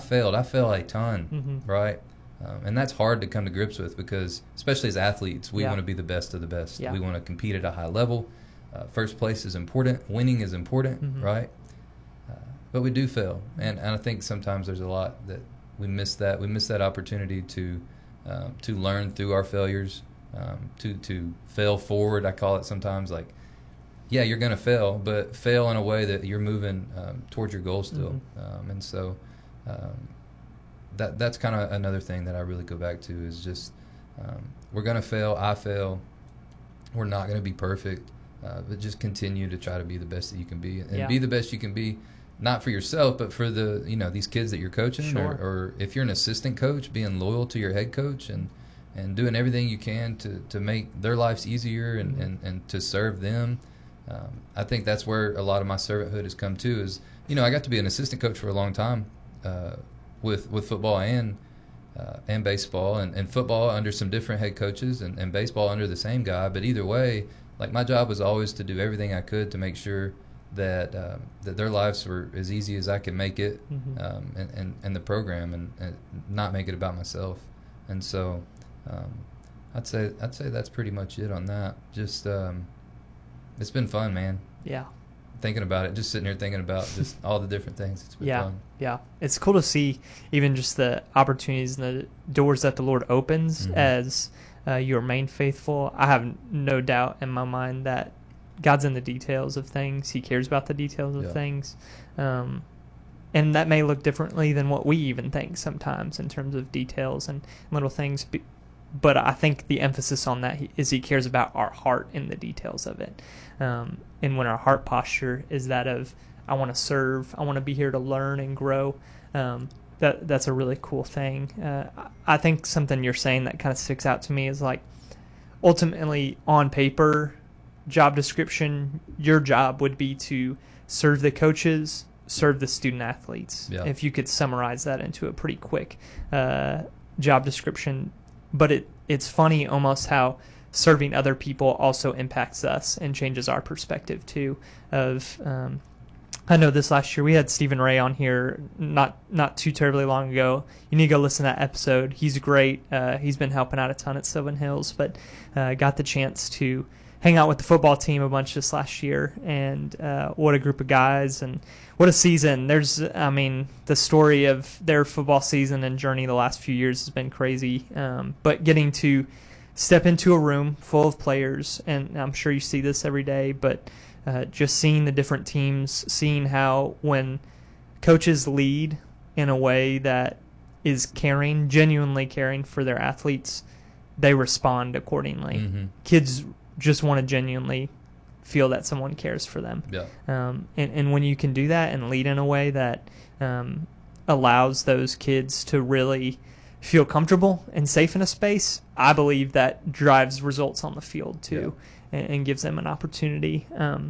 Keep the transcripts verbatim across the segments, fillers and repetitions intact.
failed. I fail a ton, mm-hmm. right? Um, and that's hard to come to grips with because, especially as athletes, we yeah. want to be the best of the best. Yeah. We want to compete at a high level. Uh, first place is important. Winning is important, mm-hmm. right? Uh, but we do fail, and, and I think sometimes there's a lot that we miss that we miss that opportunity to um, to learn through our failures, um, to to fail forward. I call it sometimes like, yeah, you're going to fail, but fail in a way that you're moving um, towards your goal still, mm-hmm. um, and so. Um, That that's kind of another thing that I really go back to is just um, we're going to fail. I fail. We're not going to be perfect, uh, but just continue to try to be the best that you can be, and yeah. be the best you can be, not for yourself, but for the you know these kids that you're coaching, sure. or, or if you're an assistant coach, being loyal to your head coach and and doing everything you can to, to make their lives easier and, mm-hmm. and, and to serve them. Um, I think that's where a lot of my servanthood has come to. Is you know I got to be an assistant coach for a long time. Uh, with with football and uh, and baseball and, and football under some different head coaches and, and baseball under the same guy, but either way, like my job was always to do everything I could to make sure that um, that their lives were as easy as I could make it, mm-hmm. um, and, and, and the program and, and not make it about myself. And so um, I'd say I'd say that's pretty much it on that. Just um, it's been fun, man. Yeah. Thinking about it, just sitting here thinking about just all the different things. It's been yeah, fun. Yeah. It's cool to see even just the opportunities and the doors that the Lord opens mm-hmm. as uh, you remain faithful. I have no doubt in my mind that God's in the details of things. He cares about the details of yeah. things. Um, and that may look differently than what we even think sometimes in terms of details and little things. But I think the emphasis on that is he cares about our heart in the details of it. Um, and when our heart posture is that of, I want to serve, I want to be here to learn and grow, um, that that's a really cool thing. Uh, I think something you're saying that kind of sticks out to me is like, ultimately on paper, job description, your job would be to serve the coaches, serve the student athletes. Yeah. If you could summarize that into a pretty quick uh, job description. But it it's funny almost how serving other people also impacts us and changes our perspective too. Of um, I know this last year we had Stephen Ray on here not not too terribly long ago. You need to go listen to that episode. He's great. Uh, he's been helping out a ton at Sylvan Hills, but uh, got the chance to hang out with the football team a bunch this last year, and uh, what a group of guys and what a season. There's, I mean, the story of their football season and journey the last few years has been crazy, um, but getting to step into a room full of players, and I'm sure you see this every day, but uh, just seeing the different teams, seeing how when coaches lead in a way that is caring, genuinely caring for their athletes, they respond accordingly. Mm-hmm. Kids just want to genuinely feel that someone cares for them. Yeah. Um, and, and when you can do that and lead in a way that um, allows those kids to really feel comfortable and safe in a space, I believe that drives results on the field too, yeah. and, and gives them an opportunity. Um,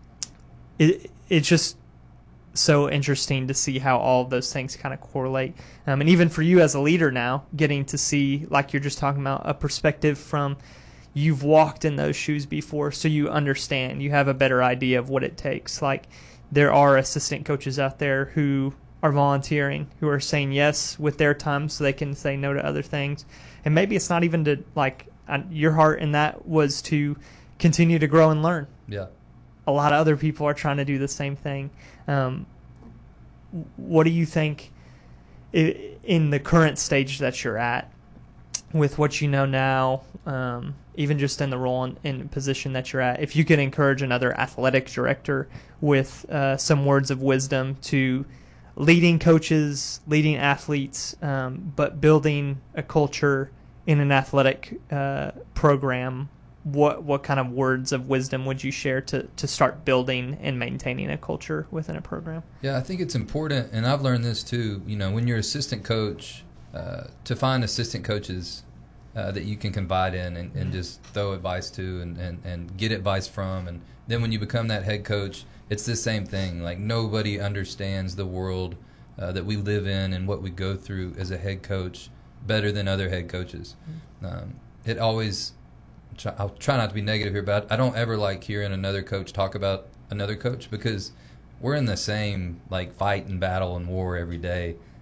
it It's just so interesting to see how all of those things kind of correlate. Um, and even for you as a leader now, getting to see, like you're just talking about, a perspective from you've walked in those shoes before, so you understand. You have a better idea of what it takes. Like, there are assistant coaches out there who are volunteering, who are saying yes with their time so they can say no to other things. And maybe it's not even to, like, uh, your heart in that was to continue to grow and learn. Yeah. A lot of other people are trying to do the same thing. Um, what do you think in the current stage that you're at, with what you know now, um, even just in the role and, and position that you're at, if you could encourage another athletic director with uh, some words of wisdom to leading coaches, leading athletes, um, but building a culture in an athletic uh, program, what what kind of words of wisdom would you share to, to start building and maintaining a culture within a program? Yeah, I think it's important, and I've learned this too, you know, when you're assistant coach, uh, to find assistant coaches uh, that you can confide in and, and just throw advice to and, and, and get advice from. And then when you become that head coach, it's the same thing. Like, nobody understands the world uh, that we live in and what we go through as a head coach better than other head coaches. Um, it always... I'll try not to be negative here, but I don't ever like hearing another coach talk about another coach, because we're in the same like fight and battle and war every day.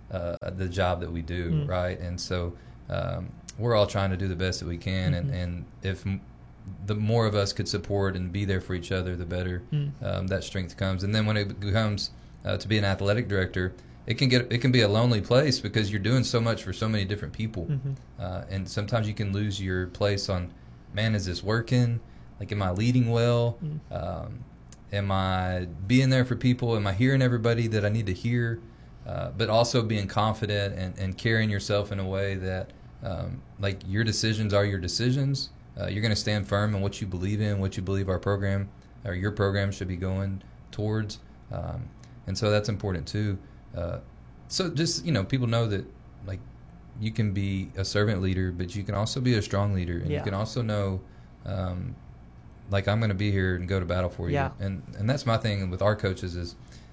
uh, the job that we do, Mm. right? And so um, we're all trying to do the best that we can, Mm-hmm. and, and if m- the more of us could support and be there for each other, the better Mm. um, that strength comes. And then when it becomes uh, to be an athletic director, it can get it can be a lonely place because you're doing so much for so many different people, Mm-hmm. uh, and sometimes you can lose your place on, man, is this working? Like, am I leading well? Mm. Um, am I being there for people? Am I hearing everybody that I need to hear? Uh, but also being confident and, and carrying yourself in a way that, um, like, your decisions are your decisions. Uh, you're going to stand firm in what you believe in, what you believe our program or your program should be going towards. Um, and so that's important too. Uh, so just, you know, people know that, like, you can be a servant leader, but you can also be a strong leader. And Yeah. you can also know, um, like, I'm going to be here and go to battle for you. Yeah. And and that's my thing with our coaches is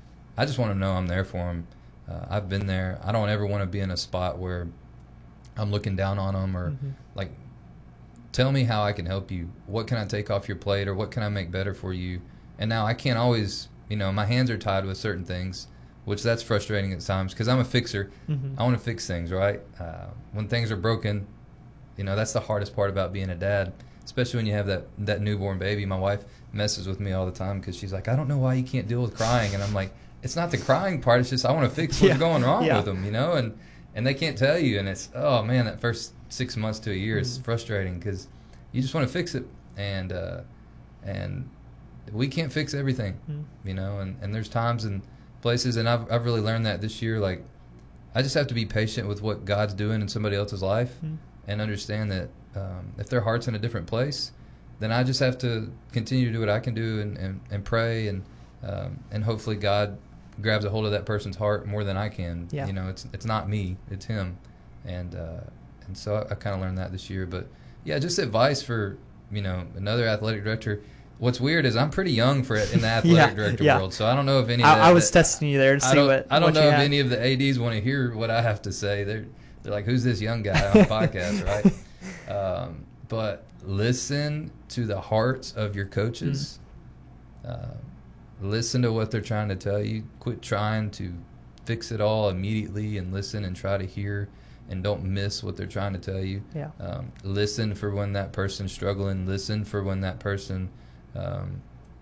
I just want to know I'm there for them. Uh, I've been there. I don't ever want to be in a spot where I'm looking down on them or, Mm-hmm. like, tell me how I can help you. What can I take off your plate, or what can I make better for you? And now I can't always, you know, my hands are tied with certain things, which that's frustrating at times because I'm a fixer. Mm-hmm. I want to fix things, right? Uh, when things are broken, you know, that's the hardest part about being a dad, especially when you have that, that newborn baby. My wife messes with me all the time because she's like, I don't know why you can't deal with crying. And I'm like, it's not the crying part. It's just I want to fix what's Yeah. going wrong Yeah. with them, you know? And, and they can't tell you. And it's, oh, man, that first six months to a year is Mhm. frustrating because you just want to fix it. And uh, and we can't fix everything, Mm. you know? And, and there's times and places, and I've, I've really learned that this year, like, I just have to be patient with what God's doing in somebody else's life Mm. and understand that um, if their heart's in a different place, then I just have to continue to do what I can do and, and, and pray, and um, and hopefully God grabs a hold of that person's heart more than I can. Yeah. You know, it's it's not me, it's Him, and uh, and so I, I kind of learned that this year. But yeah, just advice for, you know, another athletic director. What's weird is I'm pretty young for it in the athletic Yeah, director yeah. world, so I don't know if any. Of I, that, I was that- testing you there to I see don't, what I don't what know you if had. any of the A Ds want to hear what I have to say. They're they're like, who's this young guy on the podcast, right? Um, but listen to the hearts of your coaches. Mm. Uh, listen to what they're trying to tell you. Quit trying to fix it all immediately, and listen and try to hear, and don't miss what they're trying to tell you. Yeah. Um, listen for when that person's struggling. Listen for when that person um,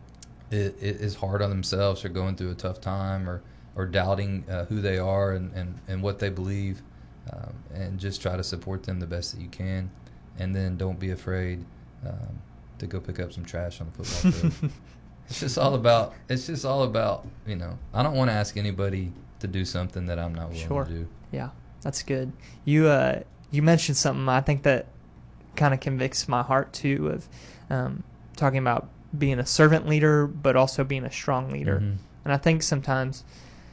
it, it is hard on themselves or going through a tough time, or, or doubting uh, who they are and, and, and what they believe, um, and just try to support them the best that you can. And then don't be afraid um, to go pick up some trash on the football field. It's just all about, it's just all about, you know, I don't want to ask anybody to do something that I'm not willing Sure. to do. Yeah, that's good. You uh, you mentioned something I think that kind of convicts my heart too, of um, talking about being a servant leader, but also being a strong leader. Mhm. And I think sometimes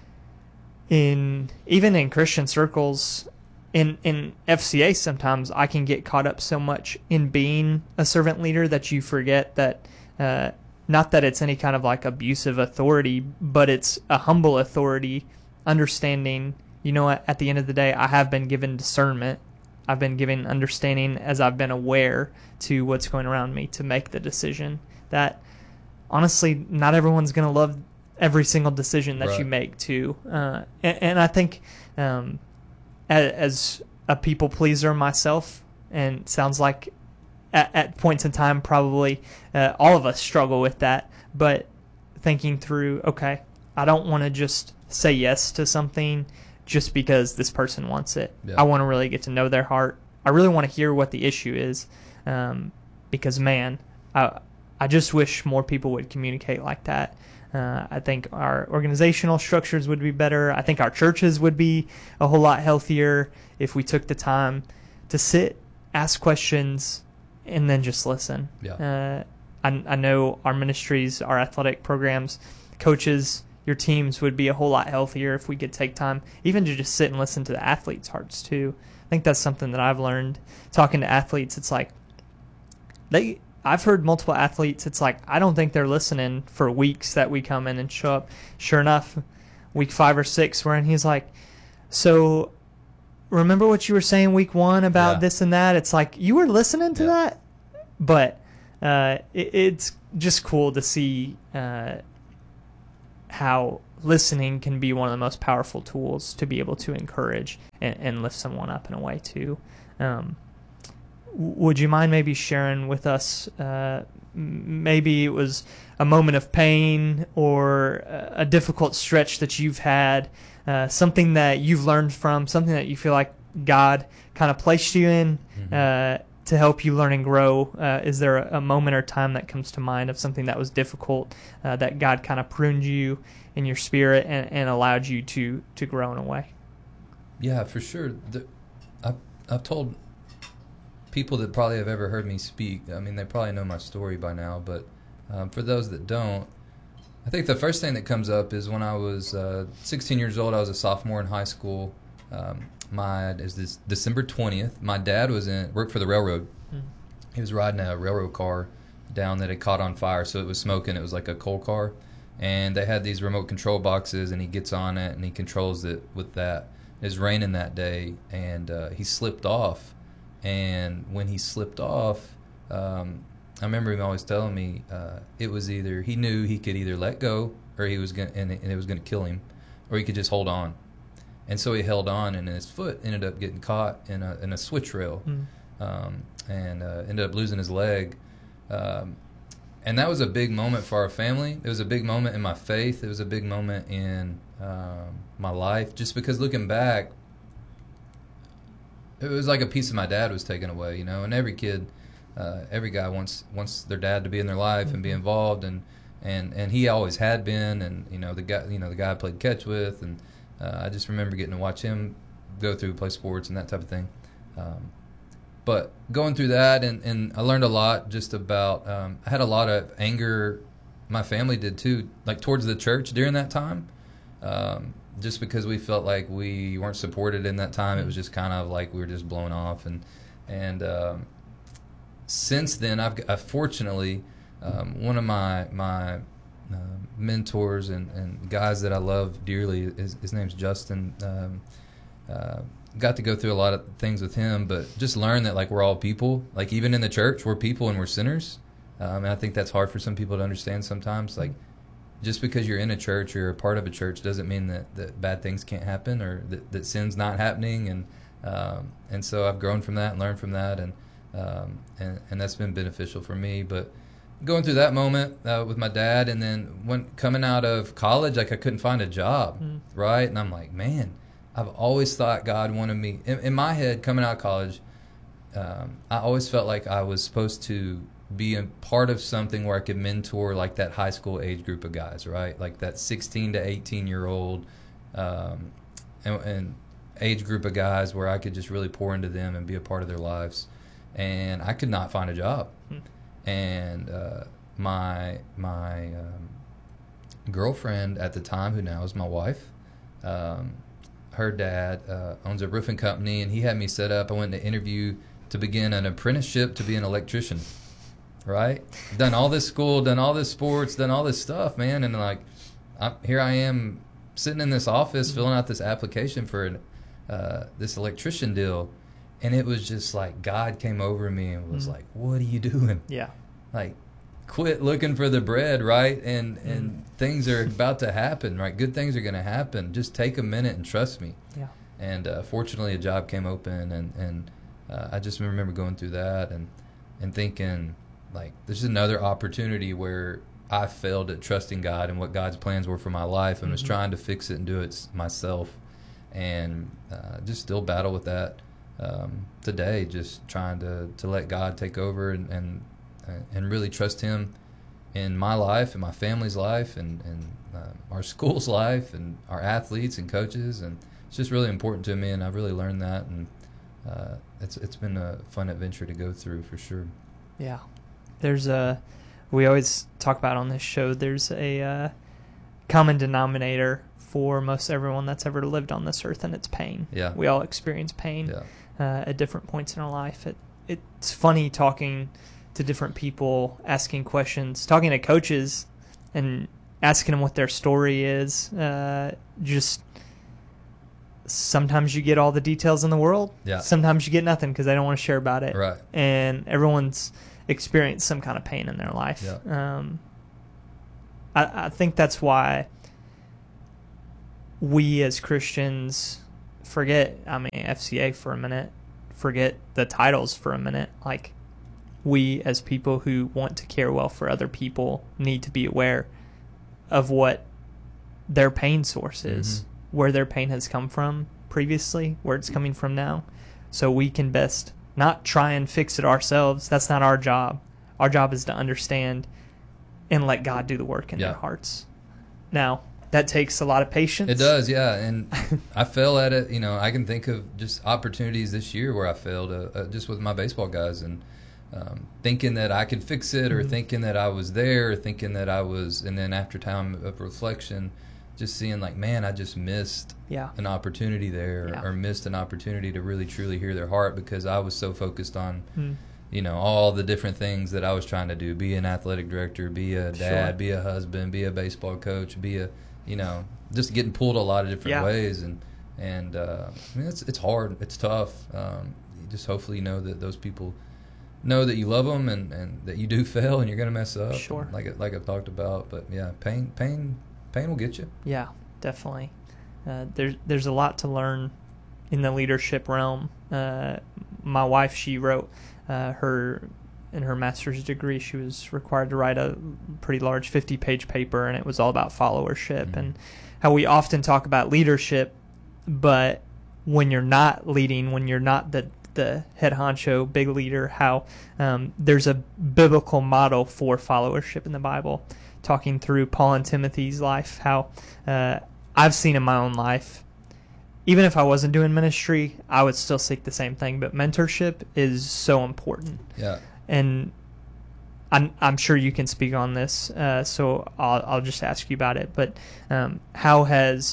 in even in Christian circles, in in F C A, sometimes I can get caught up so much in being a servant leader that you forget that uh, not that it's any kind of like abusive authority, but it's a humble authority, understanding, you know what, at the end of the day, I have been given discernment. I've been given understanding as I've been aware to what's going around me to make the decision that honestly, not everyone's going to love every single decision that Right. you make too. Uh, and, and I think um, as, as a people pleaser myself, and sounds like at, at points in time probably uh, all of us struggle with that, but thinking through, okay, I don't want to just say yes to something just because this person wants it. Yeah. I want to really get to know their heart. I really want to hear what the issue is, um, because, man, I, I just wish more people would communicate like that. Uh, I think our organizational structures would be better. I think our churches would be a whole lot healthier if we took the time to sit, ask questions, and then just listen. Yeah. Uh, I, I know our ministries, our athletic programs, coaches, your teams would be a whole lot healthier if we could take time even to just sit and listen to the athletes' hearts too. I think that's something that I've learned talking to athletes. It's like they I've heard multiple athletes, it's like I don't think they're listening for weeks that we come in and show up. Sure enough, week five or six, wherein he's like, so remember what you were saying week one about Yeah. this and that? It's like, you were listening to Yeah. that? But uh, it, it's just cool to see uh, how listening can be one of the most powerful tools to be able to encourage and, and lift someone up in a way too. Um, w- would you mind maybe sharing with us, uh, m- maybe it was a moment of pain or a, a difficult stretch that you've had, uh, something that you've learned from, something that you feel like God kind of placed you in, mm-hmm. uh, to help you learn and grow? Uh, is there a, a moment or time that comes to mind of something that was difficult, uh, that God kind of pruned you in your spirit and, and allowed you to, to grow in a way? Yeah, for sure. The, I've, I've told people that probably have ever heard me speak, I mean, they probably know my story by now, but um, for those that don't, I think the first thing that comes up is when I was uh, sixteen years old, I was a sophomore in high school. Um, my is this December twentieth. My dad was in worked for the railroad. Mm. He was riding a railroad car down that had caught on fire, so it was smoking. It was like a coal car, and they had these remote control boxes, and he gets on it and he controls it with that. It was raining that day, and uh, he slipped off. And when he slipped off, um, I remember him always telling me uh, it was either he knew he could either let go, or he was gonna, and it, and it was going to kill him, or he could just hold on. And so he held on, and his foot ended up getting caught in a in a switch rail, mm. um, and uh, ended up losing his leg. Um, and that was a big moment for our family. It was a big moment in my faith. It was a big moment in um, my life, just because looking back, it was like a piece of my dad was taken away, you know. And every kid, uh, every guy wants wants their dad to be in their life mm-hmm. and be involved, and, and, and he always had been. And you know the guy, you know the guy I played catch with, and uh, I just remember getting to watch him go through, play sports, and that type of thing. Um, but going through that, and, and I learned a lot just about. Um, I had a lot of anger. My family did too, like towards the church during that time. Um, just because we felt like we weren't supported in that time. It was just kind of like we were just blown off. And and um, since then, I've, I've fortunately, um, one of my my uh, mentors and, and guys that I love dearly, his, his name's Justin, um, uh, got to go through a lot of things with him, but just learn that like we're all people. Like even in the church, we're people and we're sinners. Um, and I think that's hard for some people to understand sometimes. Like, just because you're in a church or you're a part of a church doesn't mean that, that bad things can't happen, or that, that sin's not happening. And um, and so I've grown from that and learned from that, and um, and, and that's been beneficial for me. But going through that moment uh, with my dad, and then when coming out of college, like I couldn't find a job, mm. right? And I'm like, man, I've always thought God wanted me. In, in my head, coming out of college, um, I always felt like I was supposed to be a part of something where I could mentor like that high school age group of guys, right? Like that sixteen to eighteen year old um, and, and age group of guys where I could just really pour into them and be a part of their lives. And I could not find a job. Hmm. And uh, my my um, girlfriend at the time, who now is my wife, um, her dad uh, owns a roofing company, and he had me set up. I went to interview to begin an apprenticeship to be an electrician. Right, done all this school, done all this sports, done all this stuff, man, and like, I'm, here I am sitting in this office filling out this application for an, uh, this electrician deal, and it was just like God came over me and was mm. like, "What are you doing? Yeah, like, quit looking for the bread, right? And mm. and things are about to happen, right? Good things are going to happen. Just take a minute and trust me." Yeah, and uh, fortunately, a job came open, and and uh, I just remember going through that and and thinking, like, there's another opportunity where I failed at trusting God and what God's plans were for my life, and mm-hmm. was trying to fix it and do it myself, and uh, just still battle with that um, today. Just trying to, to let God take over and, and and really trust Him in my life and my family's life and and uh, our school's life and our athletes and coaches, and it's just really important to me, and I've really learned that, and uh, it's it's been a fun adventure to go through for sure. Yeah. There's a, we always talk about on this show, there's a uh, common denominator for most everyone that's ever lived on this earth, and it's pain. Yeah. We all experience pain yeah. uh, at different points in our life. It, it's funny talking to different people, asking questions, talking to coaches and asking them what their story is. Uh, just sometimes you get all the details in the world. Yeah. Sometimes you get nothing because they don't want to share about it. Right. And everyone's experience some kind of pain in their life. Yeah. Um, I, I think that's why we as Christians forget, I mean, F C A for a minute, forget the titles for a minute. Like, we as people who want to care well for other people need to be aware of what their pain source is, mm-hmm. where their pain has come from previously, where it's coming from now, so we can best not try and fix it ourselves. That's not our job. Our job is to understand and let God do the work in yeah. their hearts. Now, that takes a lot of patience. It does, yeah. And I fail at it. You know, I can think of just opportunities this year where I failed, uh, uh, just with my baseball guys, and um, thinking that I could fix it, or mm-hmm. thinking that I was there, or thinking that I was, and then after time of reflection, just seeing like, man, I just missed yeah. an opportunity there, yeah. or, or missed an opportunity to really truly hear their heart, because I was so focused on, mm. you know, all the different things that I was trying to do: be an athletic director, be a dad, sure. be a husband, be a baseball coach, be a, you know, just getting pulled a lot of different yeah. ways, and and uh, I mean, it's it's hard, it's tough. Um, you just hopefully you know that those people know that you love them, and, and that you do fail and you're gonna mess up. Sure. And like like I've talked about, but yeah, pain pain pain will get you. Yeah, definitely. Uh, there's there's a lot to learn in the leadership realm. Uh, my wife, she wrote uh, her. In her master's degree, she was required to write a pretty large fifty-page paper, and it was all about followership mm-hmm. and how we often talk about leadership, but when you're not leading, when you're not the the head honcho, big leader, how um, there's a biblical model for followership in the Bible, talking through Paul and Timothy's life, how uh, I've seen in my own life, even if I wasn't doing ministry, I would still seek the same thing, but mentorship is so important. Yeah. And I'm I'm sure you can speak on this, uh, so I'll I'll just ask you about it. But um, how has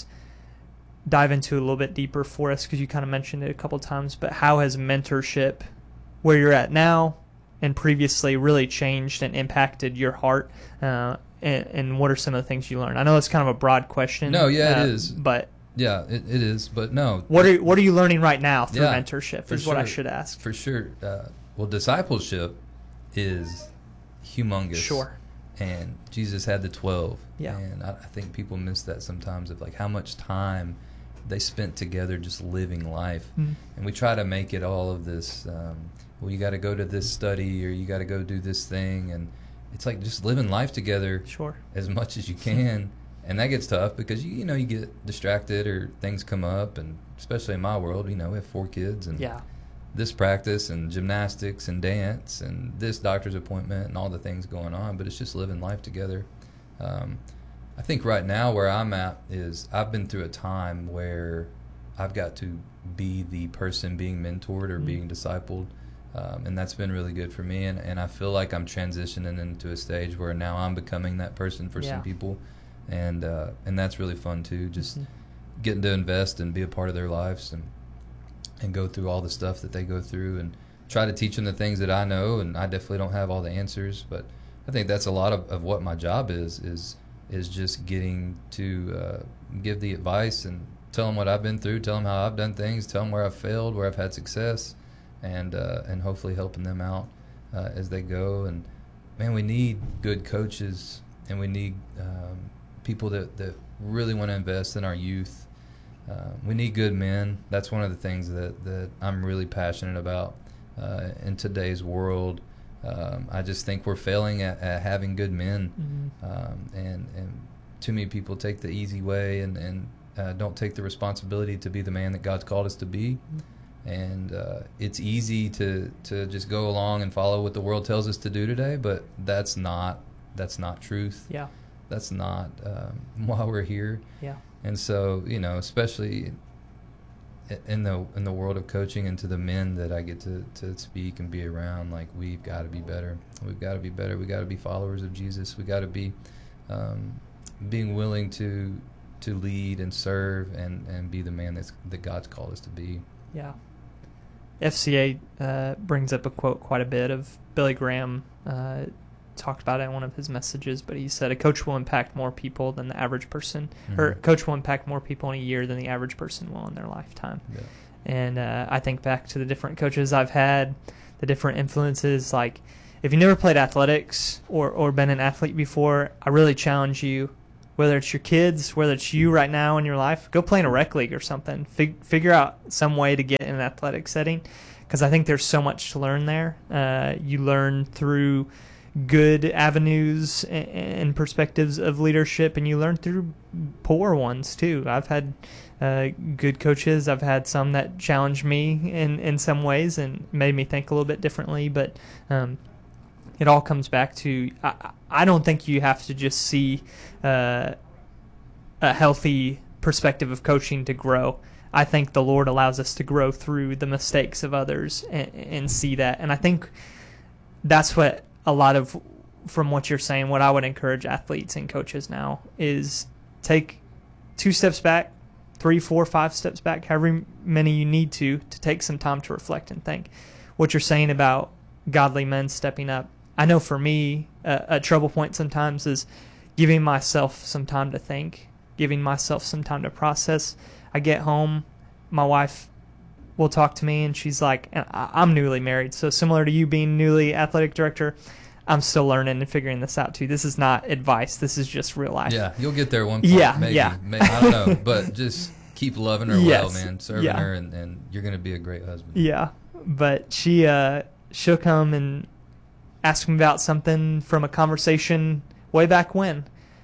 dive into it a little bit deeper for us, because you kind of mentioned it a couple times. But how has mentorship, where you're at now and previously, really changed and impacted your heart? Uh, and, and what are some of the things you learned? I know it's kind of a broad question. No, yeah, uh, it is. But yeah, it, it is. But no, what are what are you learning right now through yeah, mentorship? Is sure, what I should ask. For sure. Uh, well, discipleship is humongous. Sure. And Jesus had the twelve. Yeah. And I, I think people miss that sometimes, of like how much time they spent together just living life. Mm. And we try to make it all of this, um, well, you got to go to this study, or you got to go do this thing. And it's like just living life together sure. as much as you can. And that gets tough because, you, you know, you get distracted or things come up. And especially in my world, you know, we have four kids. And yeah. this practice and gymnastics and dance and this doctor's appointment and all the things going on, but it's just living life together. Um, I think right now where I'm at is I've been through a time where I've got to be the person being mentored or mm-hmm. being discipled, um, and that's been really good for me. And, and I feel like I'm transitioning into a stage where now I'm becoming that person for yeah. some people, and uh, and that's really fun too. Just mm-hmm. getting to invest and be a part of their lives, and and go through all the stuff that they go through, and try to teach them the things that I know. And I definitely don't have all the answers, but I think that's a lot of, of what my job is, is is just getting to uh, give the advice and tell them what I've been through, tell them how I've done things, tell them where I've failed, where I've had success, and uh, and hopefully helping them out uh, as they go. And, man, we need good coaches, and we need um, people that, that really want to invest in our youth. Uh, we need good men. That's one of the things that, that I'm really passionate about uh, in today's world. Um, I just think we're failing at, at having good men, mm-hmm. um, and and too many people take the easy way and and uh, don't take the responsibility to be the man that God's called us to be. Mm-hmm. And uh, it's easy to to just go along and follow what the world tells us to do today, but that's not that's not truth. Yeah, that's not um, why we're here. Yeah. And so, you know, especially in the in the world of coaching, and to the men that I get to, to speak and be around, like, we've got to be better. We've got to be better. We've got to be followers of Jesus. We've got to be um, being willing to to lead and serve and, and be the man that's, that God's called us to be. Yeah. F C A uh, brings up a quote quite a bit of Billy Graham. Uh, talked about it in one of his messages, but he said a coach will impact more people than the average person, mm-hmm. or a coach will impact more people in a year than the average person will in their lifetime. Yeah. And uh, I think back to the different coaches I've had, the different influences. Like, if you never played athletics or, or been an athlete before, I really challenge you, whether it's your kids, whether it's you right now in your life, go play in a rec league or something. Fig- figure out some way to get in an athletic setting, because I think there's so much to learn there. Uh, you learn through good avenues and, and perspectives of leadership, and you learn through poor ones too. I've had uh, good coaches. I've had some that challenged me in, in some ways and made me think a little bit differently, but um, it all comes back to, I, I don't think you have to just see uh, a healthy perspective of coaching to grow. I think the Lord allows us to grow through the mistakes of others and, and see that. And I think that's what a lot of, from what you're saying, what I would encourage athletes and coaches now is take two steps back, three, four, five steps back, however many you need to, to take some time to reflect and think. What you're saying about godly men stepping up, I know for me, uh, a trouble point sometimes is giving myself some time to think, giving myself some time to process. I get home, my wife will talk to me, and she's like, and I'm newly married, so similar to you being newly athletic director, I'm still learning and figuring this out too. This is not advice. This is just real life. Yeah, you'll get there one point. Yeah, maybe, yeah. Maybe, I don't know, but just keep loving her Yes. well, man. Serving Yeah. her, and, and you're going to be a great husband. Yeah, but she, uh, she'll come and ask me about something from a conversation way back when.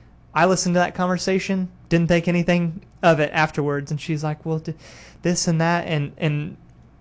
I listened to that conversation, didn't think anything of it afterwards, and she's like, well, d- this and that, and, and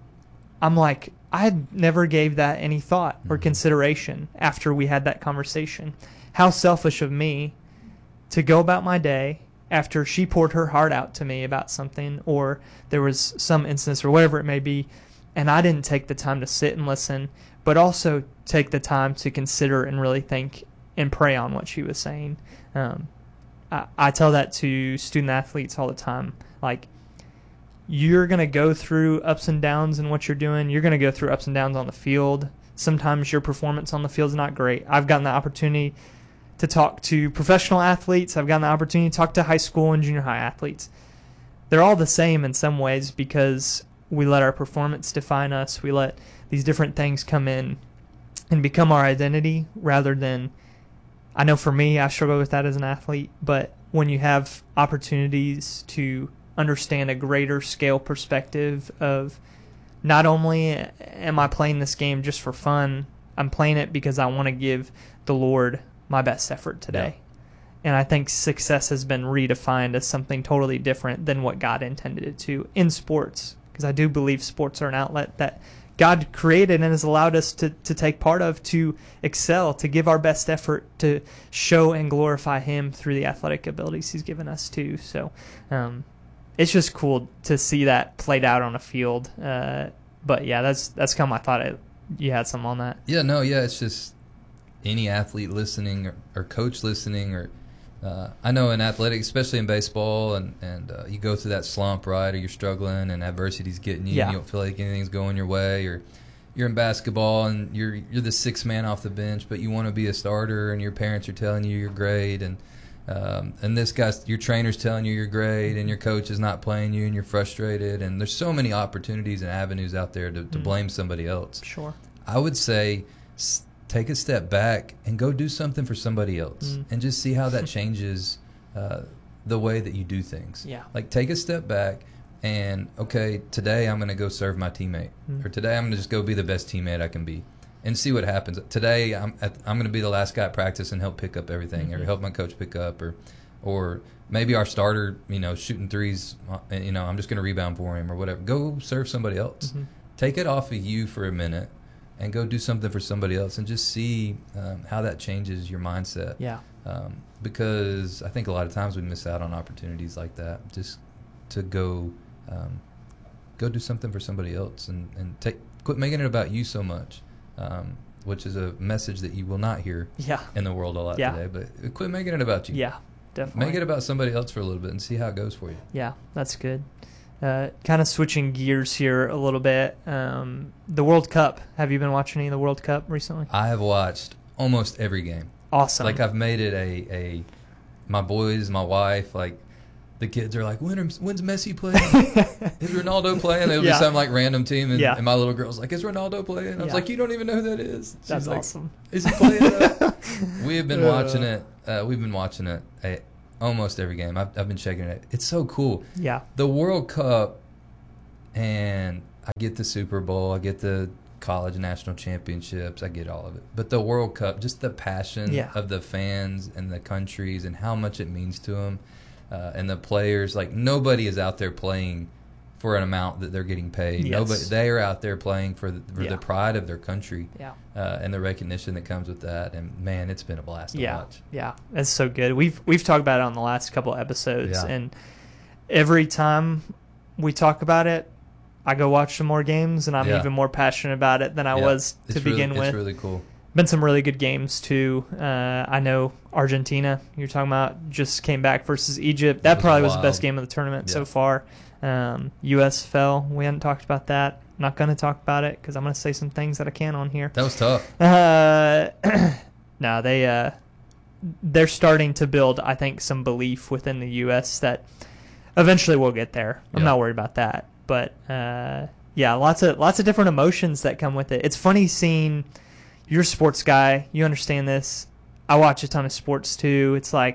I'm like, I never gave that any thought or Mm-hmm. consideration after we had that conversation. How selfish of me to go about my day after she poured her heart out to me about something, or there was some instance or whatever it may be, and I didn't take the time to sit and listen, but also take the time to consider and really think and pray on what she was saying. Um, I, I tell that to student athletes all the time. Like, you're going to go through ups and downs in what you're doing. You're going to go through ups and downs on the field. Sometimes your performance on the field is not great. I've gotten the opportunity to talk to professional athletes. I've gotten the opportunity to talk to high school and junior high athletes. They're all the same in some ways because we let our performance define us. We let these different things come in and become our identity rather than, I know for me, I struggle with that as an athlete, but when you have opportunities to understand a greater scale perspective of not only am I playing this game just for fun, I'm playing it because I want to give the Lord my best effort today. Yeah. And I think success has been redefined as something totally different than what God intended it to in sports, because I do believe sports are an outlet that God created and has allowed us to, to take part of, to excel, to give our best effort, to show and glorify Him through the athletic abilities He's given us too. So um, it's just cool to see that played out on a field. Uh, but yeah, that's that's kind of my thought. I, you had some on that. Yeah, no, yeah, it's just any athlete listening or, or coach listening, or uh, I know in athletics, especially in baseball, and, and uh, you go through that slump, right, or you're struggling and adversity's getting you, Yeah. and you don't feel like anything's going your way, or you're in basketball and you're you're the sixth man off the bench, but you want to be a starter, and your parents are telling you you're great, and um, and this guy's, your trainer's telling you you're great, and your coach is not playing you, and you're frustrated, and there's so many opportunities and avenues out there to, to Mm. blame somebody else. Sure. I would say s- take a step back and go do something for somebody else, Mm. and just see how that changes uh, the way that you do things. Yeah. Like, take a step back and, okay, today I'm going to go serve my teammate, Mm. or today I'm going to just go be the best teammate I can be, and see what happens. Today I'm at, I'm going to be the last guy at practice and help pick up everything, Mm-hmm. or help my coach pick up, or or maybe our starter, you know, shooting threes, uh, and, you know, I'm just going to rebound for him or whatever. Go serve somebody else. Mhm. Take it off of you for a minute and go do something for somebody else, and just see um, how that changes your mindset. Yeah. Um, because I think a lot of times we miss out on opportunities like that, just to go um, go do something for somebody else, and, and take quit making it about you so much, um, which is a message that you will not hear Yeah. in the world a lot Yeah. today. But quit making it about you. Yeah. Definitely. Make it about somebody else for a little bit and see how it goes for you. Yeah, that's good. Uh, kind of switching gears here a little bit. Um, the World Cup. Have you been watching any of the World Cup recently? I have watched almost every game. Awesome. Like, I've made it a, a my boys, my wife, like, the kids are like, when are, when's Messi playing? Is Ronaldo playing? It'll Yeah. be some like random team, and, Yeah. and my little girl's like, is Ronaldo playing? I was Yeah. like, you don't even know who that is. She's That's like, awesome. Is he playing? We have been Uh. watching it. Uh, we've been watching it uh, almost every game. I've, I've been checking it. It's so cool. Yeah. The World Cup, and I get the Super Bowl, I get the college national championships, I get all of it. But the World Cup, just the passion Yeah. of the fans and the countries and how much it means to them, uh, and the players. Like, nobody is out there playing for an amount that they're getting paid. Yes. Nobody, they are out there playing for, the, for Yeah. the pride of their country, Yeah. uh, and the recognition that comes with that. And man, it's been a blast to Yeah. watch. Yeah. That's so good. We've we've talked about it on the last couple episodes, Yeah. and every time we talk about it, I go watch some more games, and I'm Yeah. even more passionate about it than I Yeah. was to It's really- begin with. It's really cool. Been some really good games too. Uh, I know Argentina, you're talking about, just came back versus Egypt. That was probably was the wild. best game of the tournament Yeah. so far. Um, U S fell. We hadn't talked about that. I'm not going to talk about it because I'm going to say some things that I can on here. That was tough. Uh, no, they uh, they're starting to build, I think, some belief within the U S that eventually we'll get there. I'm Yeah. not worried about that, but uh, yeah, lots of lots of different emotions that come with it. It's funny seeing. You're a sports guy. You understand this. I watch a ton of sports too. It's like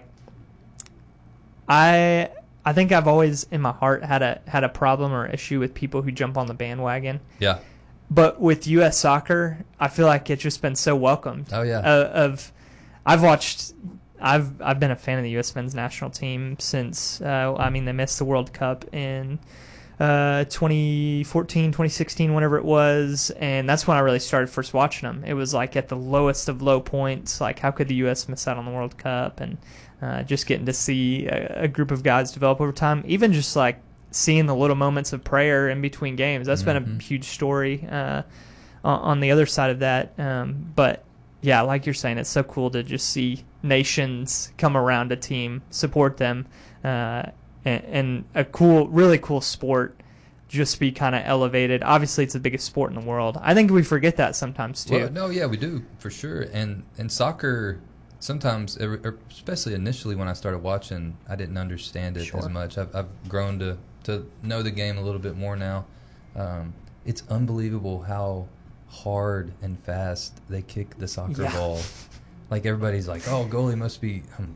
I I think I've always in my heart had a had a problem or issue with people who jump on the bandwagon. Yeah. But with U S soccer, I feel like it's just been so welcomed. Oh, yeah. Uh, of I've watched. I've I've been a fan of the U S men's national team since. Uh, I mean, they missed the World Cup in uh, twenty fourteen, twenty sixteen, whenever it was, and that's when I really started first watching them. It was like at the lowest of low points. Like, how could the U S miss out on the World Cup? And uh, just getting to see a, a group of guys develop over time. Even just like seeing the little moments of prayer in between games. That's Mm-hmm. been a huge story uh, on, on the other side of that. Um, but yeah, like you're saying, it's so cool to just see nations come around a team, support them, uh, and, and a cool, really cool sport just be kind of elevated. Obviously, it's the biggest sport in the world. I think we forget that sometimes too. Well, no, yeah, we do for sure. And and soccer, sometimes, er- er- especially initially when I started watching, I didn't understand it Sure. as much. I've, I've grown to, to know the game a little bit more now. Um, it's unbelievable how hard and fast they kick the soccer Yeah. ball. Like, everybody's like, "Oh, goalie must be." Um,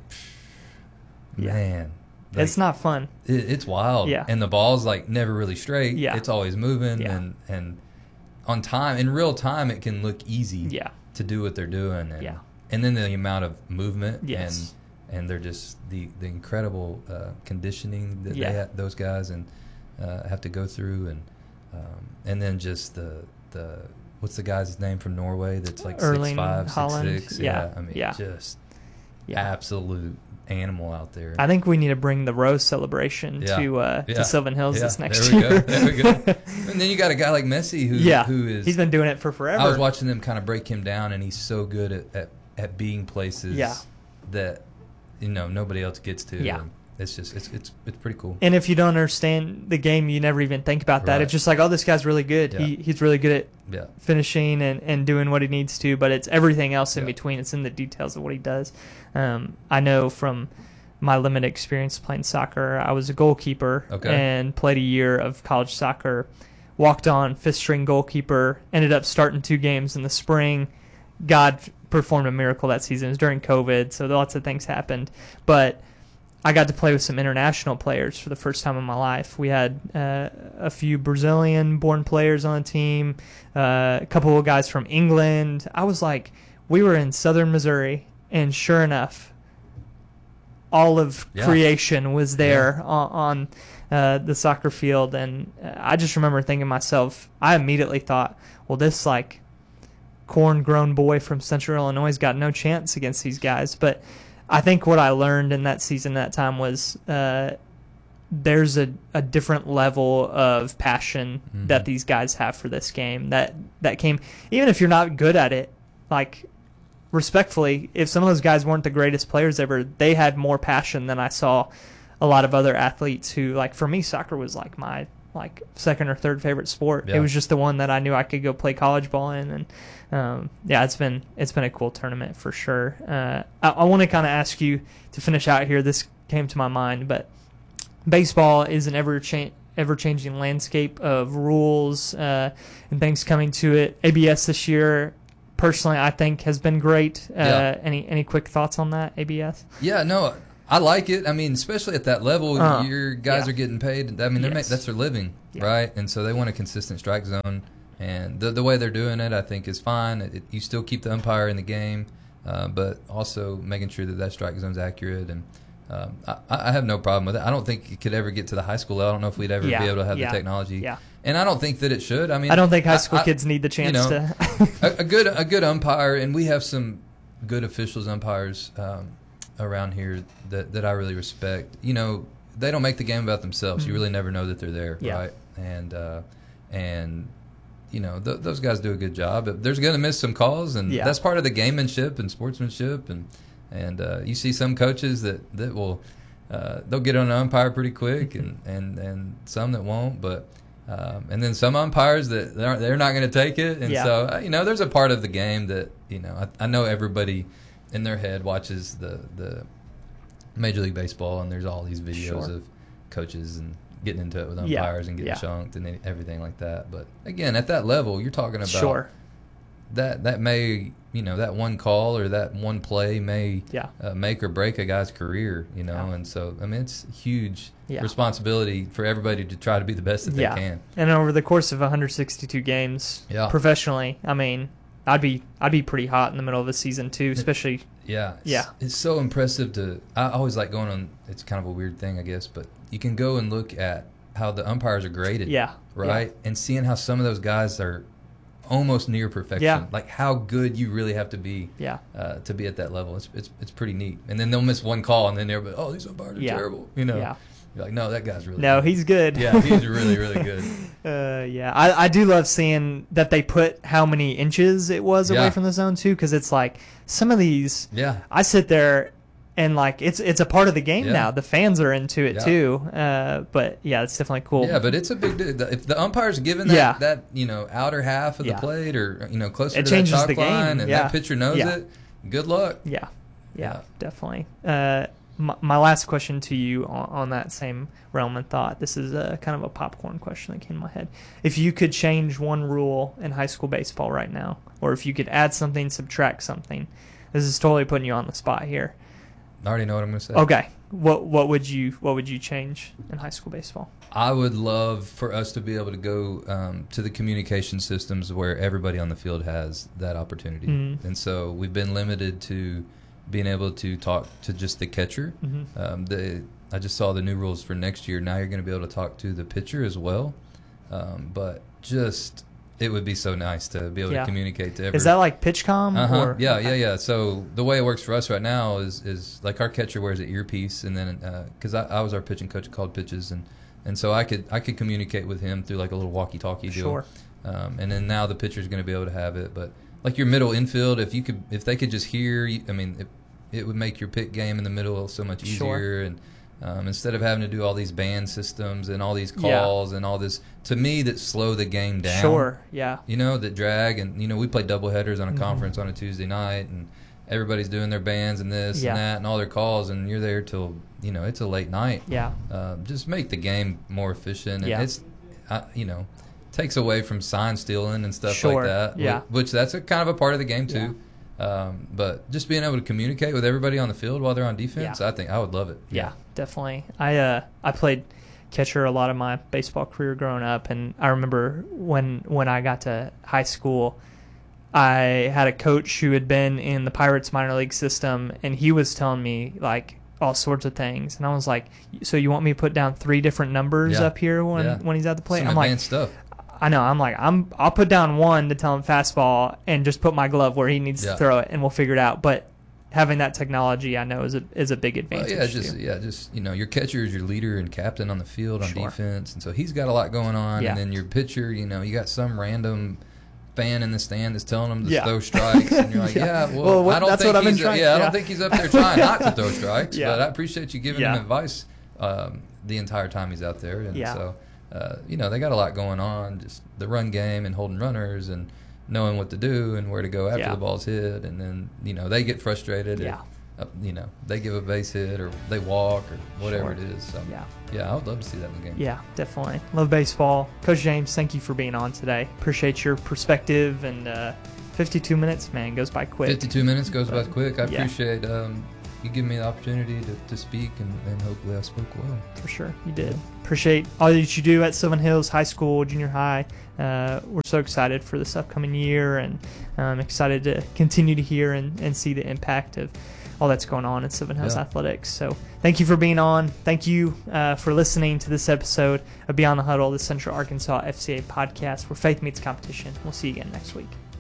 Yeah. man, like, It's not fun. It, it's wild. Yeah. And the ball's like never really straight. Yeah. It's always moving. Yeah. And, and on time, in real time, it can look easy Yeah. to do what they're doing. And, Yeah. and then the amount of movement. Yes. And, and they're just the, the incredible uh, conditioning that Yeah. they ha- those guys and uh, have to go through. And um, and then just the, the what's the guy's name from Norway that's like Erling six five, Haaland. six six? Yeah. I mean, Yeah. just Yeah. absolute animal out there. I think we need to bring the Rose celebration Yeah. to uh, Yeah. to Sylvan Hills Yeah, this next there we year. Go. There we go. And then you got a guy like Messi who yeah, who is he's been doing it for forever. I was watching them kind of break him down, and he's so good at, at, at being places Yeah. that you know nobody else gets to. Yeah. And it's just it's it's it's pretty cool. And if you don't understand the game, you never even think about that. Right. It's just like, oh, this guy's really good. Yeah. He he's really good at Yeah. finishing and, and doing what he needs to, but it's everything else in Yeah. between. It's in the details of what he does. Um, I know from my limited experience playing soccer, I was a goalkeeper Okay. and played a year of college soccer. Walked on fifth string goalkeeper, ended up starting two games in the spring. God performed a miracle that season. It was during COVID, so lots of things happened. But I got to play with some international players for the first time in my life. We had uh, a few Brazilian-born players on the team, uh, a couple of guys from England. I was like, we were in southern Missouri, and sure enough, all of Yeah. creation was there on, on uh, the soccer field. And uh, I just remember thinking to myself, I immediately thought, well, this like corn-grown boy from Central Illinois has got no chance against these guys. But I think what I learned in that season, that time, was uh, there's a, a different level of passion Mhm. that these guys have for this game. That that came, even if you're not good at it, like, respectfully, if some of those guys weren't the greatest players ever, they had more passion than I saw a lot of other athletes who, like, for me, soccer was like my like second or third favorite sport. Yeah. It was just the one that I knew I could go play college ball in, and um, yeah, it's been it's been a cool tournament for sure. Uh, I, I want to kind of ask you to finish out here. This came to my mind, but baseball is an ever cha- ever changing landscape of rules uh, and things coming to it. A B S this year, personally, I think has been great. Uh, Yeah. Any any quick thoughts on that? A B S? Yeah, no, I like it. I mean, especially at that level, Uh, your guys yeah. are getting paid. I mean, they're Yes. ma- that's their living, Yeah. right? And so they want a consistent strike zone. And the the way they're doing it, I think, is fine. It, you still keep the umpire in the game, uh, but also making sure that that strike zone's accurate. And um, I, I have no problem with it. I don't think it could ever get to the high school level. I don't know if we'd ever Yeah. be able to have Yeah. the technology. Yeah. And I don't think that it should. I mean, I don't think high school I- I- kids need the chance you know, to. a, a good a good umpire, and we have some good officials umpires um, around here that, that I really respect. You know, they don't make the game about themselves. Mhm. You really never know that they're there, Yeah. right? And uh, and you know th- those guys do a good job. But there's going to miss some calls, and Yeah. that's part of the gamemanship and sportsmanship. And and uh, you see some coaches that that will uh, they'll get on an umpire pretty quick, and, and, and some that won't, but. Um, and then some umpires that they're, they're not going to take it, and Yeah. so uh, you know, there's a part of the game that you know I, I know everybody in their head watches the the Major League Baseball, and there's all these videos Sure. of coaches and getting into it with Yeah. umpires and getting Yeah. chunked and everything like that. But again, at that level, you're talking about Sure. that that may you know that one call or that one play may Yeah. uh, make or break a guy's career, you know, Yeah. and so I mean it's huge Yeah. responsibility for everybody to try to be the best that Yeah. they can. And over the course of one hundred sixty-two games, Yeah. professionally, I mean, I'd be I'd be pretty hot in the middle of a season too, especially. Yeah, it's, Yeah. it's so impressive to. I always like going on. It's kind of a weird thing, I guess, but you can go and look at how the umpires are graded. Yeah. Right, and seeing how some of those guys are almost near perfection. Yeah. Like how good you really have to be. Yeah. Uh, to be at that level, it's it's it's pretty neat. And then they'll miss one call, and then they're like, "Oh, these umpires are Yeah. terrible." You know. Yeah. You're like, no, that guy's really. No, good. he's good. Yeah, he's really really good. Uh, yeah, I, I do love seeing that they put how many inches it was Yeah. away from the zone too, because it's like some of these. Yeah. I sit there and like it's it's a part of the game Yeah. now. The fans are into it Yeah. too. Uh, but yeah, it's definitely cool. Yeah, but it's a big deal. If the umpire's given that, Yeah. that you know outer half of Yeah. the plate or you know closer It to that changes chalk the game, line, and yeah. that pitcher knows Yeah. it, good luck. Yeah, yeah, Yeah. definitely. Uh, my, my last question to you on, on that same realm and thought. This is a kind of a popcorn question that came in my head. If you could change one rule in high school baseball right now, or if you could add something, subtract something, this is totally putting you on the spot here. I already know what I'm going to say. Okay, what what would you what would you change in high school baseball? I would love for us to be able to go um, to the communication systems where everybody on the field has that opportunity. Mhm. And so we've been limited to being able to talk to just the catcher. Mhm. Um, the I just saw the new rules for next year. Now you're going to be able to talk to the pitcher as well. Um, but just it would be so nice to be able Yeah. to communicate to every. Is that like PitchCom? Uh-huh. Or, Yeah, yeah, yeah. So the way it works for us right now is is like our catcher wears an earpiece, and then because I, I was our pitching coach, called pitches, and and so I could I could communicate with him through like a little walkie-talkie deal. Sure. Um, and then now the pitcher's going to be able to have it, but like your middle infield, if you could, if they could just hear, you- I mean, it, it would make your pick game in the middle so much easier, Sure. and um, instead of having to do all these band systems and all these Yeah. calls and all this, to me, that slow the game down. Sure. Yeah. You know, that drag, and you know, we play double headers on a Mhm. conference on a Tuesday night, and everybody's doing their bands and this Yeah. and that and all their calls, and you're there till you know it's a late night. Yeah. Um, just make the game more efficient, and Yeah. it's uh, you know takes away from sign stealing and stuff Sure. like that. Yeah. Which, which that's a kind of a part of the game too. Um, but just being able to communicate with everybody on the field while they're on defense, Yeah. I think I would love it. Yeah, definitely. I uh I played catcher a lot of my baseball career growing up, and I remember when when I got to high school, I had a coach who had been in the Pirates minor league system, and he was telling me like all sorts of things, and I was like, "So you want me to put down three different numbers Yeah. up here when Yeah. when he's at the plate?" Some I'm like, advanced stuff. I know. I'm like, I'm. I'll put down one to tell him fastball, and just put my glove where he needs Yeah. to throw it, and we'll figure it out. But having that technology, I know, is a is a big Well, advantage. yeah, just too. yeah, just you know, your catcher is your leader and captain on the field on Sure. defense, and so he's got a lot going on. Yeah. And then your pitcher, you know, you got some random fan in the stand that's telling him to Yeah. throw strikes, and you're like, Yeah. yeah, well, Well, what- I don't that's think what I've been he's trying- yeah, I yeah. don't think he's up there trying not to throw strikes, Yeah. but I appreciate you giving Yeah. him advice um, the entire time he's out there, and Yeah. so uh, you know, they got a lot going on, just the run game and holding runners and knowing what to do and where to go after Yeah. the ball's hit, and then you know they get frustrated. Yeah. If, uh, you know, they give a base hit or they walk or whatever Sure. it is. So, Yeah. yeah, I would love to see that in the game. Yeah, definitely. Love baseball. Coach James, thank you for being on today. Appreciate your perspective, and uh, fifty-two minutes, man, goes by quick. fifty-two minutes goes by But, quick. I yeah. appreciate um, you give me the opportunity to, to speak, and, and hopefully I spoke well. For sure, you did. Appreciate all that you do at Sylvan Hills High School, junior high. Uh, we're so excited for this upcoming year, and I'm excited to continue to hear and, and see the impact of all that's going on in Sylvan Hills Yeah. Athletics. So thank you for being on. Thank you uh, for listening to this episode of Beyond the Huddle, the Central Arkansas F C A podcast, where faith meets competition. We'll see you again next week.